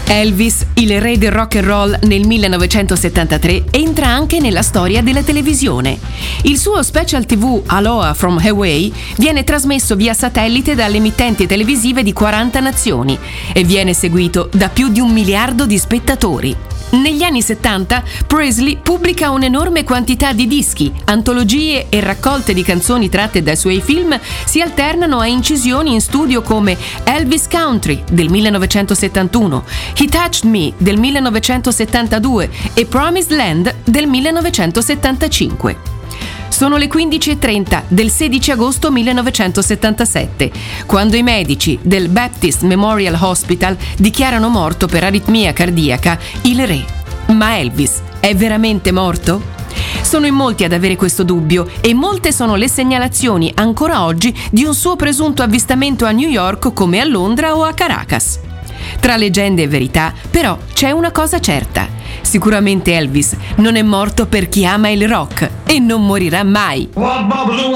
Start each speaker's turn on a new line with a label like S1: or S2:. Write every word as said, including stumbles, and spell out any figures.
S1: Elvis, il re del rock and roll nel millenovecentosettantatré, entra anche nella storia della televisione. Il suo special tivù Aloha from Hawaii viene trasmesso via satellite dalle emittenti televisive di quaranta nazioni e viene seguito da più di un miliardo di spettatori. Negli anni settanta, Presley pubblica un'enorme quantità di dischi, antologie e raccolte di canzoni tratte dai suoi film si alternano a incisioni in studio come Elvis Country del millenovecentosettantuno, He Touched Me del millenovecentosettantadue e Promised Land del millenovecentosettantacinque. Sono le quindici e trenta del sedici agosto millenovecentosettantasette, quando i medici del Baptist Memorial Hospital dichiarano morto per aritmia cardiaca il re. Ma Elvis è veramente morto? Sono in molti ad avere questo dubbio e molte sono le segnalazioni ancora oggi di un suo presunto avvistamento a New York come a Londra o a Caracas. Tra leggende e verità, però, c'è una cosa certa. Sicuramente Elvis non è morto per chi ama il rock e non morirà mai.